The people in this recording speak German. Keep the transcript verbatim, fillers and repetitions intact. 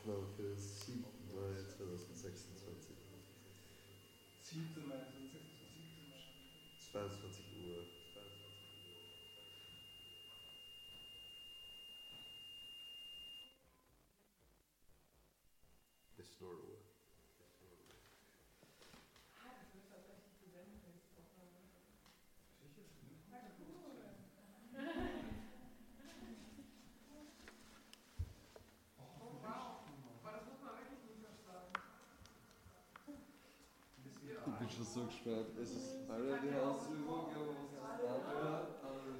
Aufnahme für siebten Mai zweitausendsechsundzwanzig. siebten Mai zweitausendsechsundzwanzig. zweiundzwanzig Uhr. Bis null Uhr. Ich bin schon so gespannt. Es ist alle die Hausübung, aber was ist das?